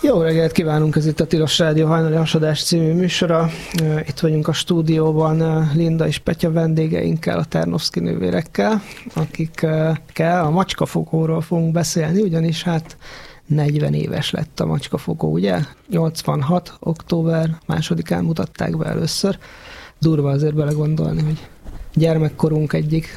Jó reggelt kívánunk, ez itt a Tilos Rádió hajnali hasadás című műsora. Itt vagyunk a stúdióban Linda és Petya vendégeinkkel, a Ternovszky nővérekkel, akikkel a macskafogóról fogunk beszélni, ugyanis hát 40 éves lett a macskafogó, ugye? 86. október 2-án mutatták be először. Durva azért belegondolni, hogy gyermekkorunk egyik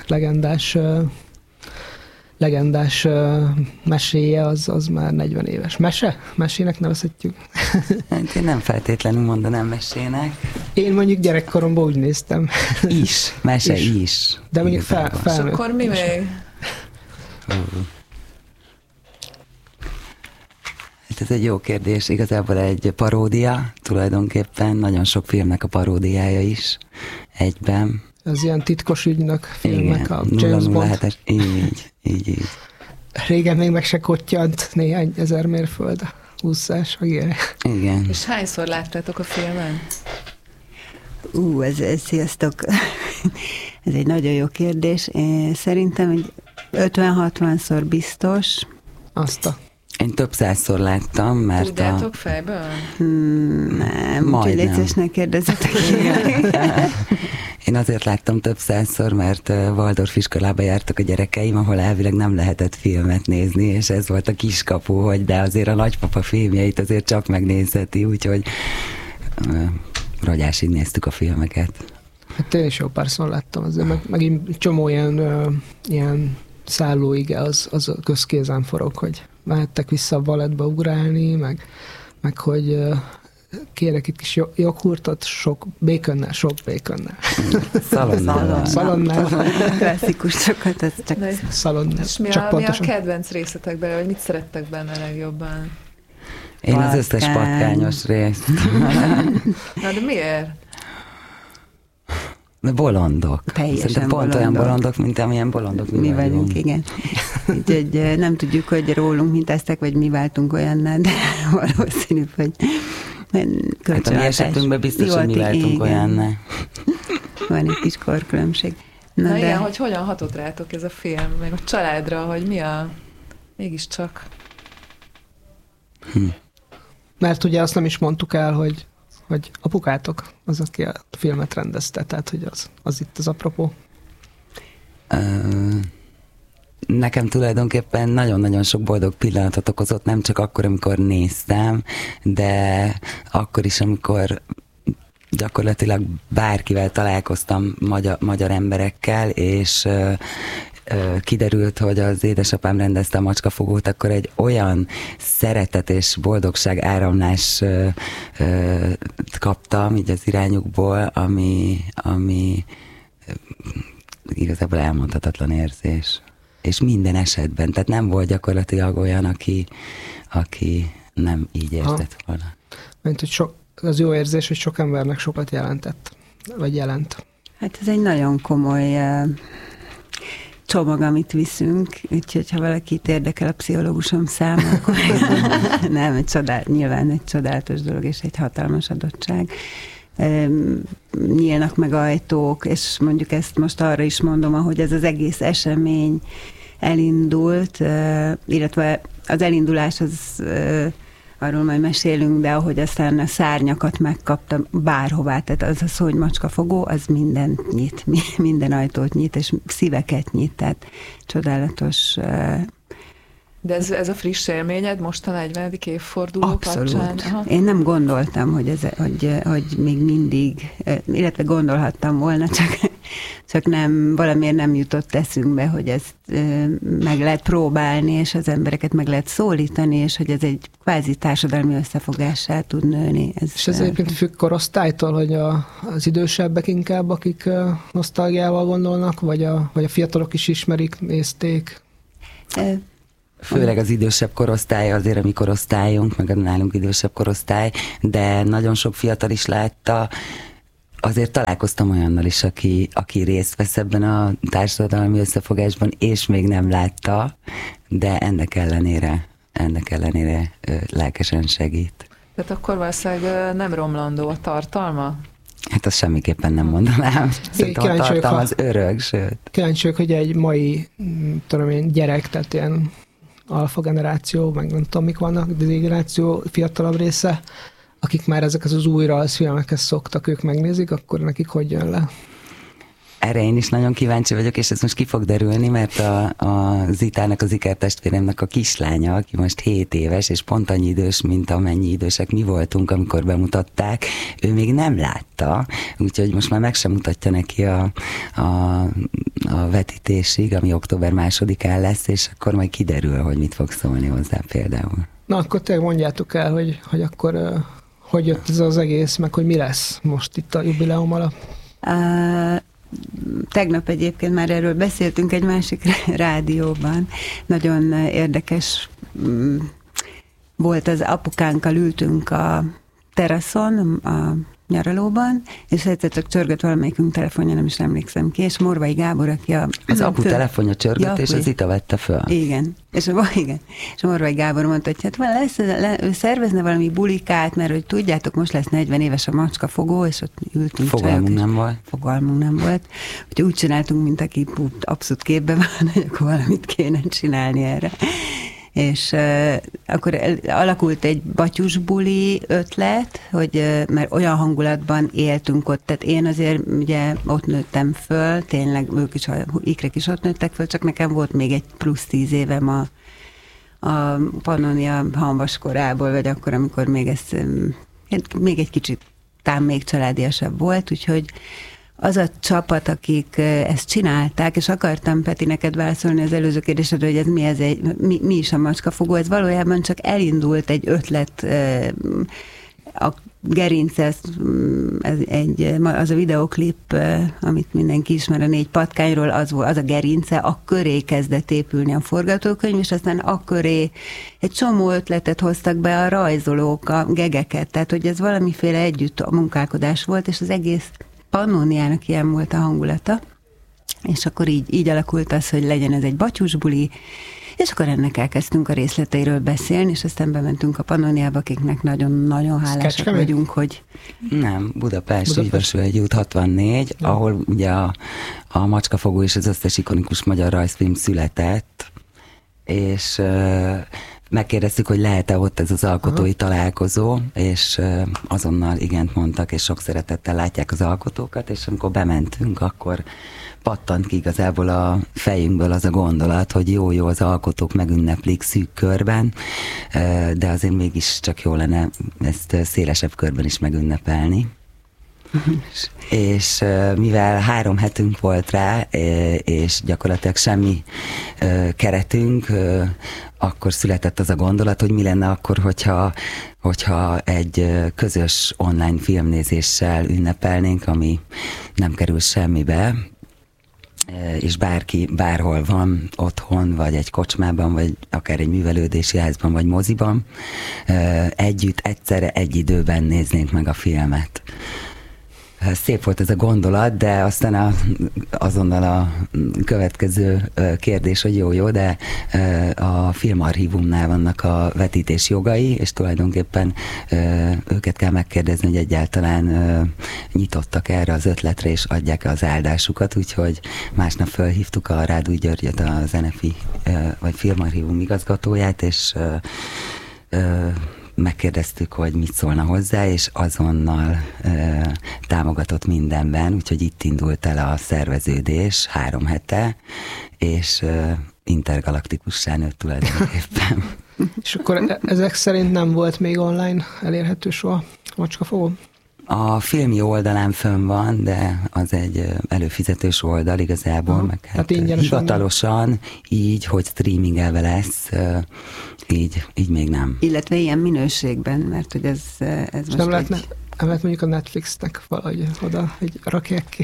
legendás meséje, az már 40 éves. Mesének nevezhetjük? Hát én nem feltétlenül mondanám mesének. Én mondjuk gyerekkoromban úgy néztem. Mese is. De mondjuk felnőtt. És akkor mi még? Hát ez egy jó kérdés. Igazából egy paródia, tulajdonképpen nagyon sok filmnek a paródiája is egyben. Az ilyen titkos ügynök filmek, igen, a James Bond. Így. Régen még meg se kottyant néhány ezer mérföld úszás, meg ilyen. Igen. És hányszor láttátok a filmen? Sziasztok! Ez egy nagyon jó kérdés. Én szerintem egy 50-60-szor biztos. Én több százszor láttam, mert tudjátok fejből? Nem, úgyhogy létszésnek kérdezzetek. Én azért láttam több százszor, mert Waldorf iskolába jártak a gyerekeim, ahol elvileg nem lehetett filmet nézni, és ez volt a kiskapu, hogy de azért a nagypapa filmjeit azért csak megnézheti, úgyhogy ragyásig néztük a filmeket. Hát én is jó párszor láttam, azért megint csomó ilyen szállóige az a közkézen forog, hogy mehettek vissza a balettbe ugrálni, meg hogy kérek itt kis joghurtot, sok békönnel. Szalonnál. Klasszikus sokat, ez csak szalonnál. És mi a kedvenc részletek bele, vagy mit szerettek benne legjobban? Én az összes patkányos részt. Na, de miért? De bolondok. Teljesen pont olyan bolondok, mint amilyen bolondok mi vagyunk. Igen. Úgyhogy nem tudjuk, hogy rólunk mintáztak, vagy mi váltunk olyanná, de valószínű, hogy hát a mi esetünkben biztos, hogy mi váltunk olyanná. Van egy kis korkülönbség. Na igen, hogy hogyan hatott rátok ez a film, meg a családra, hogy mi a... mégiscsak... Mert ugye azt nem is mondtuk el, hogy apukátok az, aki a filmet rendezte, tehát hogy az itt az apropó. Nekem tulajdonképpen nagyon-nagyon sok boldog pillanatot okozott, nem csak akkor, amikor néztem, de akkor is, amikor gyakorlatilag bárkivel találkoztam magyar emberekkel, és kiderült, hogy az édesapám rendezte a macskafogót, akkor egy olyan szeretet és boldogság áramlás kaptam így az irányukból, ami igazából elmondhatatlan érzés. És minden esetben, tehát nem volt gyakorlatilag olyan, aki nem így érzett volna. Mint hogy az jó érzés, hogy sok embernek sokat jelentett, vagy jelent. Hát ez egy nagyon komoly csomag, amit úgyhogy ha valakit érdekel a pszichológusom száma, akkor nem, nyilván egy csodálatos dolog, és egy hatalmas adottság. Nyílnak meg ajtók, és mondjuk ezt most arra is mondom, ahogy ez az egész esemény elindult, illetve az elindulás az arról majd mesélünk, de ahogy aztán a szárnyakat megkaptam bárhová, tehát az a szó, hogy macskafogó, az mindent nyit, minden ajtót nyit, és szíveket nyit, tehát csodálatos. De ez a friss élményed most a 40. évforduló abszolút. Kapcsán? Aha. Én nem gondoltam, hogy még mindig, illetve gondolhattam volna, csak nem, valamiért nem jutott eszünkbe, hogy ezt meg lehet próbálni, és az embereket meg lehet szólítani, és hogy ez egy kvázi társadalmi összefogássá tud nőni. És ez egyébként függ korosztálytól, hogy az idősebbek inkább, akik nosztalgiával gondolnak, vagy a fiatalok is ismerik, nézték? Főleg az idősebb korosztály, azért a mi korosztályunk, meg a nálunk idősebb korosztály, de nagyon sok fiatal is látta. Azért találkoztam olyannal is, aki részt vesz ebben a társadalmi összefogásban, és még nem látta, de ennek ellenére lelkesen segít. Tehát akkor valószínűleg nem romlandó a tartalma? Hát azt semmiképpen nem mondanám. Szerintem a tartalma az örök, sőt. Kíváncsi vagyok, hogy egy mai, tudom én, gyerek, tehát ilyen alfa generáció, meg nem tudom, mik vannak, de generáció fiatalabb része, akik már ezeket az új rajzfilmekhez szoktak, ők megnézik, akkor nekik hogy jön le? Erre én is nagyon kíváncsi vagyok, és ez most ki fog derülni, mert a Zitának, az ikertestvéremnek a kislánya, aki most 7 éves, és pont annyi idős, mint amennyi idősek mi voltunk, amikor bemutatták, ő még nem látta, úgyhogy most már meg sem mutatja neki a vetítésig, ami október 2-án lesz, és akkor majd kiderül, hogy mit fog szólni hozzá például. Na, akkor tényleg mondjátok el, hogy akkor hogy jött ez az egész, meg hogy mi lesz most itt a jubileum alatt? Tegnap egyébként már erről beszéltünk egy másik rádióban. Nagyon érdekes volt, az apukánkkal ültünk a teraszon, a nyaralóban, és egyszer csak csörgött valamelyikünk telefonja, nem is emlékszem ki, és Morvai Gábor, aki az apu telefonja csörgött, és az Zita vette föl. Igen. És a Morvai Gábor mondta, hogy hát ő szervezne valami bulikát, mert hogy tudjátok, most lesz 40 éves a macskafogó, és ott ültünk. Fogalmunk nem volt. Úgyhogy úgy csináltunk, mint aki abszolút képbe van, hogy akkor valamit kéne csinálni erre. És akkor alakult egy batyusbuli ötlet, hogy mert olyan hangulatban éltünk ott, tehát én azért ugye ott nőttem föl, tényleg ők is, ikrek is ott nőttek föl, csak nekem volt még egy plusz 10 évem a Pannonia hamvas korából, vagy akkor, amikor még ez még egy kicsit még családiasabb volt, úgyhogy az a csapat, akik ezt csinálták, és akartam, Peti, neked válaszolni az előző kérdésedre, hogy mi is a macskafogó, ez valójában csak elindult egy ötlet, a gerince, az a videoklip, amit mindenki ismer a 4 patkányról, az a gerince, a köré kezdett épülni a forgatókönyv, és aztán a köré egy csomó ötletet hoztak be a rajzolók, a gegeket, tehát hogy ez valamiféle együtt a munkálkodás volt, és az egész Pannoniának ilyen volt a hangulata, és akkor így alakult az, hogy legyen ez egy batyusbuli, és akkor ennek elkezdtünk a részleteiről beszélni, és aztán bementünk a Pannoniába, akiknek nagyon-nagyon hálásak vagyunk, hogy... Nem, Budapest Ügyversvölgyi út 64, ahol ugye a macskafogó és az összes ikonikus magyar rajzfilm született, és megkérdeztük, hogy lehet-e ott ez az alkotói találkozó, és azonnal igent mondtak, és sok szeretettel látják az alkotókat, és amikor bementünk, akkor pattant ki igazából a fejünkből az a gondolat, hogy jó, az alkotók megünneplik szűk körben, de azért mégis csak jó lenne ezt szélesebb körben is megünnepelni. És mivel 3 hetünk volt rá, és gyakorlatilag semmi keretünk, akkor született az a gondolat, hogy mi lenne akkor, hogyha egy közös online filmnézéssel ünnepelnénk, ami nem kerül semmibe, és bárki bárhol van, otthon, vagy egy kocsmában, vagy akár egy művelődési házban, vagy moziban, együtt, egyszerre, egy időben néznénk meg a filmet. Szép volt ez a gondolat, de aztán azonnal a következő kérdés, hogy jó, de a filmarchívumnál vannak a vetítés jogai, és tulajdonképpen őket kell megkérdezni, hogy egyáltalán nyitottak erre az ötletre, és adják az áldásukat, úgyhogy másnap fölhívtuk a Rádúj Györgyöt, az NFI, vagy filmarchívum igazgatóját, és megkérdeztük, hogy mit szólna hozzá, és azonnal támogatott mindenben, úgyhogy itt indult el a szerveződés 3 hete, és intergalaktikussá nőtt tulajdonképpen. És akkor ezek szerint nem volt még online elérhető soha macskafogó? A filmi oldalán fönn van, de az egy előfizetős oldal igazából, meg hát hivatalosan így, hogy streamingelve lesz, így még nem. Illetve ilyen minőségben, mert hogy ez most nem lehet mondjuk a Netflixnek valahogy oda, hogy rakják ki.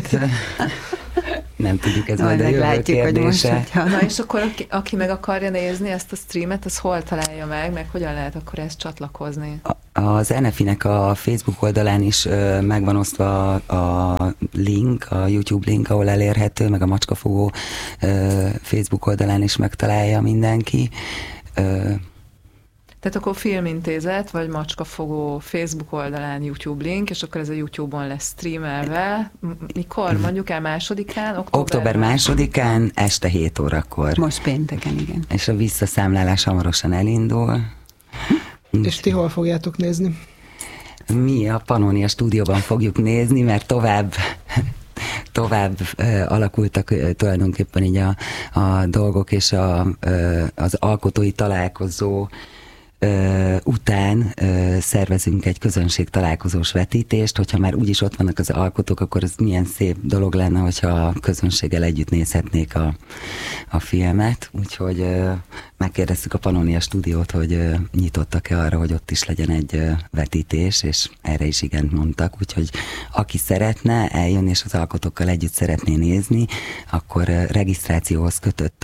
Nem tudjuk, ez majd a jövő kérdése. Na és akkor aki meg akarja nézni ezt a streamet, az hol találja meg hogyan lehet akkor ezt csatlakozni? Az NFI-nek a Facebook oldalán is meg van osztva a link, a YouTube link, ahol elérhető, meg a Macskafogó Facebook oldalán is megtalálja mindenki. Tehát akkor Filmintézet, vagy Macskafogó Facebook oldalán YouTube link, és akkor ez a YouTube-on lesz streamelve. Mikor? Mondjuk el 2-án? Október 2-án, este 7 órakor. Most pénteken, igen. És a visszaszámlálás hamarosan elindul. És ti hol fogjátok nézni? Mi a Pannonia stúdióban fogjuk nézni, mert tovább alakultak tulajdonképpen így a dolgok, és az alkotói találkozó után szervezünk egy közönség találkozós vetítést, hogyha már úgyis ott vannak az alkotók, akkor ez milyen szép dolog lenne, hogyha a közönséggel együtt nézhetnék a filmet, úgyhogy megkérdeztük a Pannonia stúdiót, hogy nyitottak-e arra, hogy ott is legyen egy vetítés, és erre is igent mondtak, úgyhogy aki szeretne eljönni, és az alkotókkal együtt szeretné nézni, akkor regisztrációhoz kötött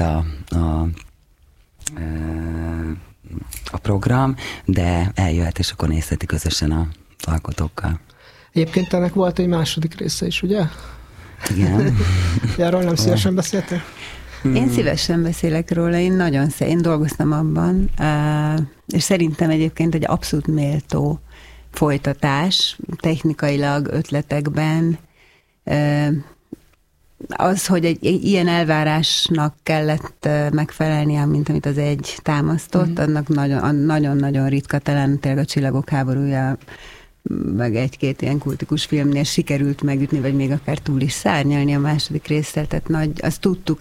a program, de eljöhet, és akkor nézheti közösen az alkotókkal. Egyébként ennek volt egy második része is, ugye? Igen. Arról nem szívesen beszéltél? Én szívesen beszélek róla, én dolgoztam abban, és szerintem egyébként egy abszolút méltó folytatás, technikailag, ötletekben. Az, hogy egy ilyen elvárásnak kellett megfelelnie, mint amit az egy támasztott, annak nagyon-nagyon ritka, talán tényleg a Csillagok háborúja, meg egy-két ilyen kultikus filmnél sikerült megütni, vagy még akár túl is szárnyalni a második résztel, tehát azt tudtuk,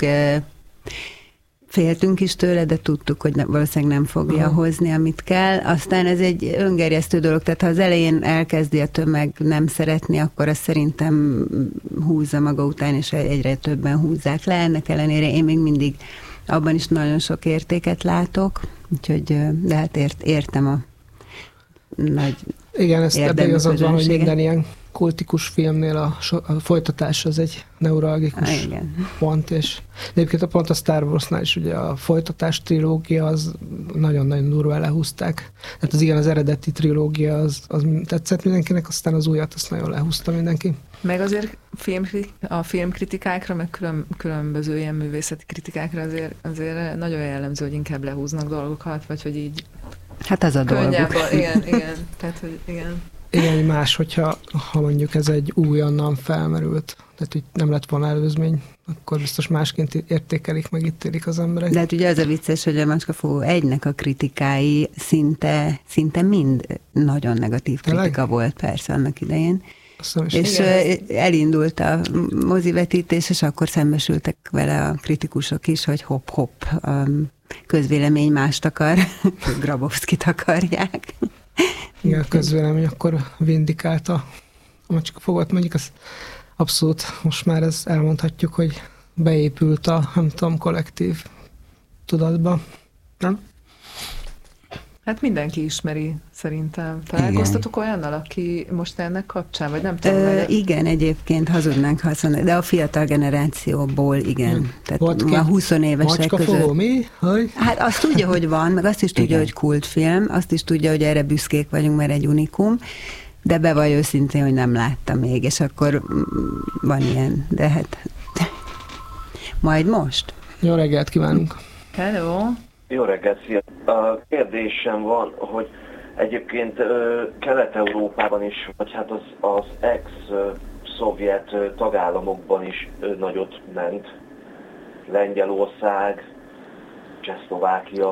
féltünk is tőle, de tudtuk, hogy valószínűleg nem fogja hozni, amit kell. Aztán ez egy öngerjesztő dolog, tehát ha az elején elkezdi a tömeg nem szeretni, akkor azt szerintem húzza maga után, és egyre többen húzzák le. Ennek ellenére én még mindig abban is nagyon sok értéket látok, úgyhogy de hát értem a nagy igen, ezt ebben igazad van, hogy minden ilyen kultikus filmnél a folytatás az egy neuralgikus pont, és egyébként pont a Star Warsnál is ugye a folytatás trilógia az nagyon-nagyon durván lehúzták. Tehát az eredeti trilógia az tetszett mindenkinek, aztán az újat azt nagyon lehúzta mindenki. Meg azért a filmkritikákra, meg különböző ilyen művészeti kritikákra azért nagyon jellemző, hogy inkább lehúznak dolgokat, vagy hogy így hát az a dolguk. Igen. Tehát, hogy igen. Igen, más, hogyha mondjuk ez egy újonnan felmerült, tehát hogy nem lett volna előzmény, akkor biztos másként értékelik, meg ítélik az emberek. De hát ugye az a vicces, hogy a Macskafogó 1-nek a kritikái szinte mind nagyon negatív kritika volt persze annak idején. És elindult a mozivetítés, és akkor szembesültek vele a kritikusok is, hogy hopp, közvélemény mást akar, Grabowskit akarják. Igen, a közvélemény akkor vindikálta a Macskafogot, mondjuk az abszolút, most már ezt elmondhatjuk, hogy beépült a, nem tudom, kollektív tudatba. Nem? Hát mindenki ismeri, szerintem. Találkoztatok olyannal, aki most ennek kapcsán, vagy nem tudom? Igen, egyébként hazudnánk, ha azt mondani, de a fiatal generációból igen. Tehát a 20 évesek között. Mi? Hogy? Hát azt tudja, hogy van, meg azt is tudja, hogy kultfilm, azt is tudja, hogy erre büszkék vagyunk, mert egy unikum, de bevallj őszintén, hogy nem látta még, és akkor van ilyen, de hát majd most. Jó reggelt kívánunk! Hello! Jó reggelt, szia! A kérdésem van, hogy egyébként Kelet-Európában is, vagy hát az ex-szovjet tagállamokban is nagyot ment, Lengyelország, Csehszlovákia,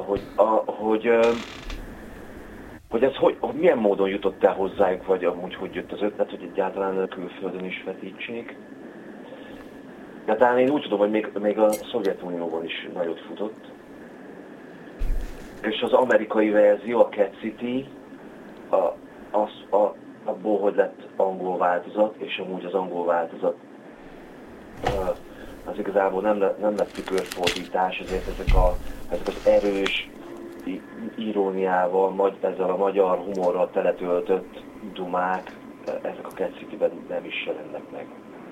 hogy ez milyen módon jutott el hozzájuk, vagy amúgy hogy jött az ötlet, hogy egyáltalán külföldön is vetítsék. De talán én úgy tudom, hogy még a Szovjetunióban is nagyot futott. És az amerikai verzió, a Cat City, abból, hogy lett angol változat, és amúgy az angol változat az igazából nem lett tükörfordítás, ezért ezek az erős iróniával, ezzel a magyar humorral teletöltött dumák, ezek a Cat City-ben nem is jelennek meg.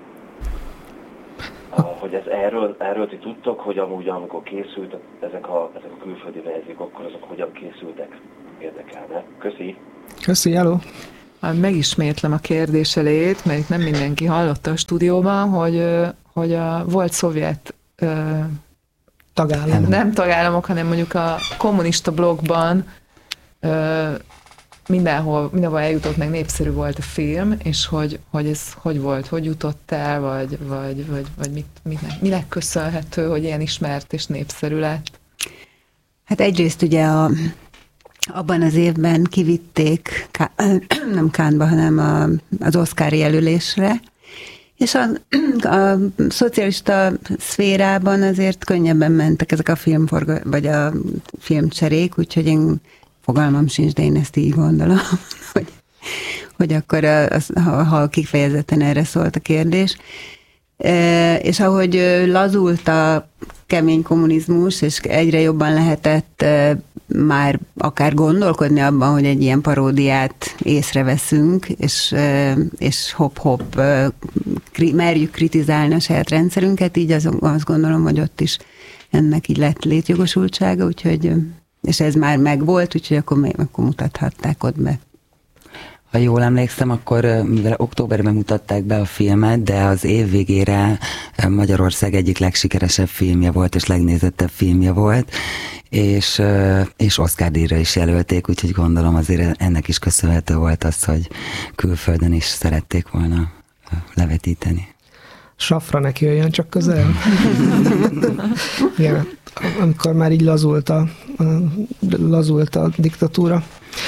Hogy erről ti tudtok, hogy amúgy amikor készült ezek a külföldi verziók, akkor azok hogyan készültek? Érdekelne. Köszi, hello! Megismétlem a kérdés elejét, mert nem mindenki hallotta a stúdióban, hogy volt szovjet tagállamok. Nem tagállamok, hanem mondjuk a kommunista blokkban mindenhol eljutott, meg népszerű volt a film, és hogy ez hogy volt, hogy jutott el, vagy minek köszönhető, hogy ilyen ismert és népszerű lett? Hát egyrészt ugye abban az évben kivitték, nem Cannes-ba, hanem az Oscar jelölésre, és a szocialista szférában azért könnyebben mentek ezek a vagy a filmcserék, úgyhogy én fogalmam sincs, de én ezt így gondolom, hogy akkor ha kifejezetten erre szólt a kérdés. És ahogy lazult a kemény kommunizmus, és egyre jobban lehetett már akár gondolkodni abban, hogy egy ilyen paródiát észreveszünk, és hopp-hopp merjük kritizálni a saját rendszerünket, így azt gondolom, hogy ott is ennek így lett létjogosultsága, úgyhogy, és ez már megvolt, úgyhogy akkor mutathatták ott be. Ha jól emlékszem, akkor mivel októberben mutatták be a filmet, de az év végére Magyarország egyik legsikeresebb filmje volt, és legnézettebb filmje volt, és Oscar-díjra is jelölték, úgyhogy gondolom azért ennek is köszönhető volt az, hogy külföldön is szerették volna levetíteni. Safra neki jöjjön csak közel. Igen, amikor már így lazult a diktatúra.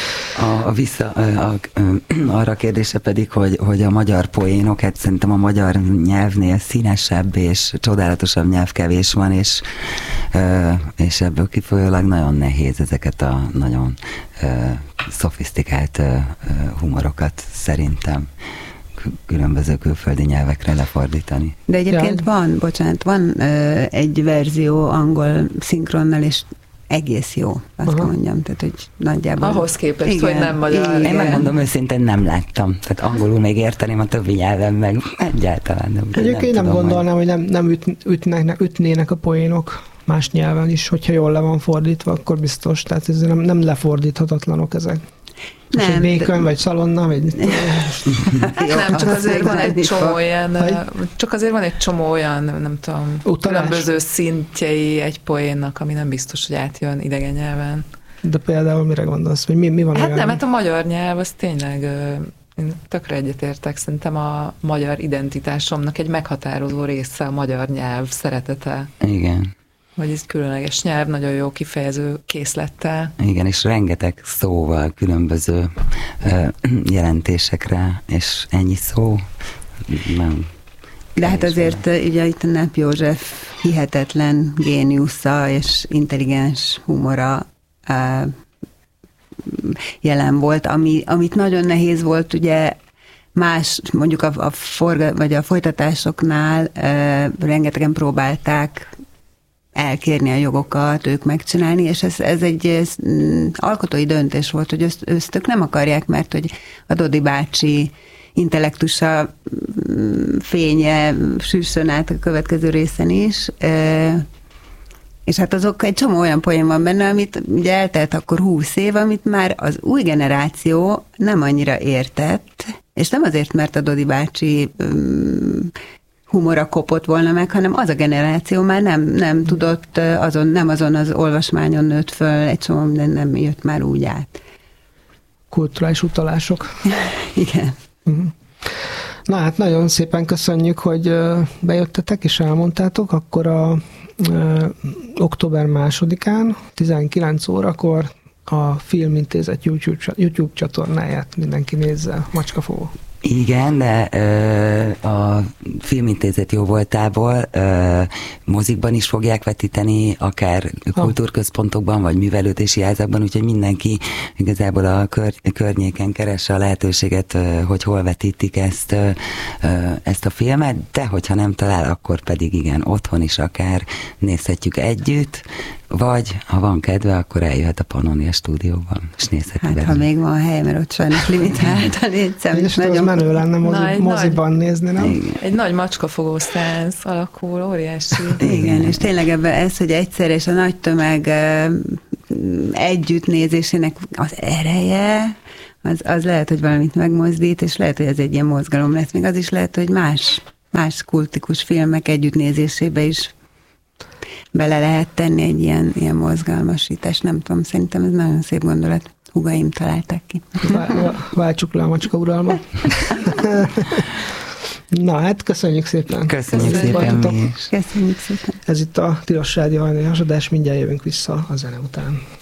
Arra a kérdése pedig, hogy a magyar poénok, hát szerintem a magyar nyelvnél színesebb és csodálatosabb nyelv kevés van, és ebből kifolyólag nagyon nehéz ezeket a nagyon szofisztikált humorokat szerintem különböző külföldi nyelvekre lefordítani. De egyébként van egy verzió angol szinkronnal, és egész jó, azt mondjam, tehát hogy nagyjából... Ahhoz képest, igen, hogy nem magyar. Én megmondom őszintén, nem láttam. Tehát angolul még érteném, a többi nyelven meg egyáltalán nem. Egyébként nem gondolnám, hogy nem ütnének a poénok más nyelven is, hogyha jól le van fordítva, akkor biztos. Tehát ez nem lefordíthatatlanok ezek. Nem. Békön, vagy szalonna, vagy... Nem, csak azért van egy csomó olyan, nem tudom, különböző szintjei egy poénnak, ami nem biztos, hogy átjön idegen nyelven. De például mire gondolsz? Vagy mi van hát olyan? Nem, hát a magyar nyelv, az tényleg, én tökre egyetértek, szerintem a magyar identitásomnak egy meghatározó része a magyar nyelv szeretete. Igen. Hogy ez különleges nyelv, nagyon jó kifejező készlettel. Igen, és rengeteg szóval, különböző jelentésekre, és ennyi szó nem. De hát azért ugye itt a Nepp József hihetetlen géniusza és intelligens humora jelen volt, amit nagyon nehéz volt ugye más, mondjuk a folytatásoknál rengetegen próbálták elkérni a jogokat, ők megcsinálni, és ez egy alkotói döntés volt, hogy ők nem akarják, mert hogy a Dodi bácsi intellektusa fénye süssön át a következő részen is, és hát azok egy csomó olyan poén van benne, amit ugye eltelt akkor 20 év, amit már az új generáció nem annyira értett, és nem azért, mert a Dodi bácsi humora kopott volna meg, hanem az a generáció már nem tudott, nem azon az olvasmányon nőtt föl, egy csomó minden nem jött már úgy át. Kulturális utalások. Igen. Uh-huh. Na hát nagyon szépen köszönjük, hogy bejöttetek és elmondtátok, akkor október 2-án 19 órakor a Filmintézet YouTube csatornáját mindenki nézze, Macskafogó. Igen, de a Filmintézet jóvoltából mozikban is fogják vetíteni, akár kultúrközpontokban, vagy művelődési házakban, úgyhogy mindenki igazából a környéken keresse a lehetőséget, hogy hol vetítik ezt a filmet, de hogyha nem talál, akkor pedig igen, otthon is akár nézhetjük együtt, vagy ha van kedve, akkor eljöhet a Pannonia stúdióban, és nézheti hát, ha még van hely, mert ott sajnos limitált a létszám. És nagyon menő lenne moziban nézni, nem? Egy nagy macskafogó szánsz alakul, óriási. Igen, és tényleg ebben ez, hogy egyszer és a nagy tömeg együttnézésének az ereje, az lehet, hogy valamit megmozdít, és lehet, hogy ez egy ilyen mozgalom lesz. Még az is lehet, hogy más kultikus filmek együttnézésébe is bele lehet tenni egy ilyen mozgalmasítást. Nem tudom, szerintem ez nagyon szép gondolat. Húgaim találták ki. Váltsuk le a macska uralma. Na hát, köszönjük szépen. Köszönjük szépen mi is. Köszönjük szépen. Ez itt a Tilos Rádió hajnali hasadás, mindjárt jövünk vissza a zene után.